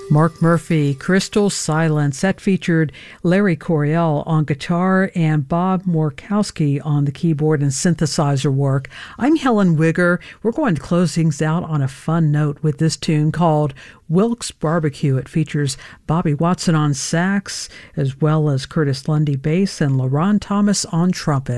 Mark Murphy, Crystal Silence. That featured Larry Coryell on guitar and Bob Morkowski on the keyboard and synthesizer work. I'm Helen Wigger. We're going to close things out on a fun note with this tune called Wilkes Barbecue. It features Bobby Watson on sax, as well as Curtis Lundy bass and LaRon Thomas on trumpet.